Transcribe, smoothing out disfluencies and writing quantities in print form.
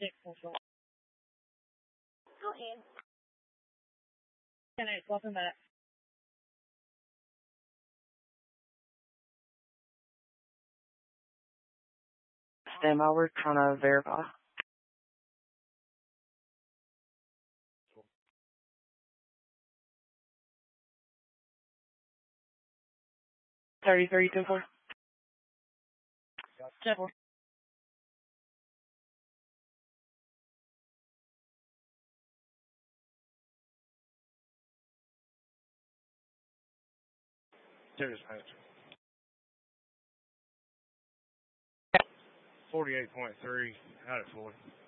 Go ahead. 10-8, welcome back. Stand by, we're trying to verify. $33, 2-4. 10-4. Dispatch. 48.3 out of 40.